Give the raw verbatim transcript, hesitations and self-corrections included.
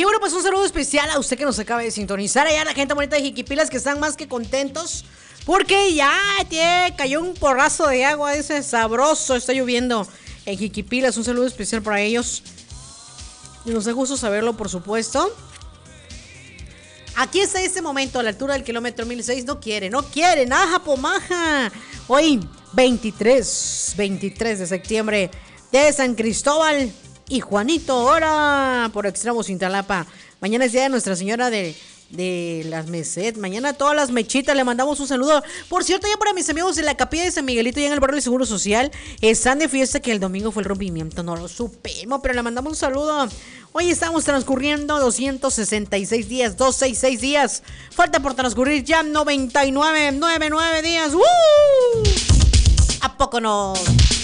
bueno, pues un saludo especial a usted que nos acaba de sintonizar. Allá la gente bonita de Jiquipilas que están más que contentos porque ya tie, cayó un porrazo de agua ese sabroso. Está lloviendo en Jiquipilas. Un saludo especial para ellos. Y nos da gusto saberlo, por supuesto. Aquí está este momento a la altura del kilómetro mil seis. No quiere, no quiere. Naja, pomaja. Hoy, veintitrés, veintitrés de septiembre de San Cristóbal y Juanito, ahora por Extremo Cintalapa. Mañana es día de Nuestra Señora de, de las Merced. Mañana a todas las mechitas le mandamos un saludo. Por cierto, ya para mis amigos de la Capilla de San Miguelito, ya en el barrio del Seguro Social, están de fiesta, que el domingo fue el rompimiento. No lo supimos, pero le mandamos un saludo. Hoy estamos transcurriendo doscientos sesenta y seis días, doscientos sesenta y seis días. Falta por transcurrir ya noventa y nueve, noventa y nueve días. ¡Uh! ¿A poco no?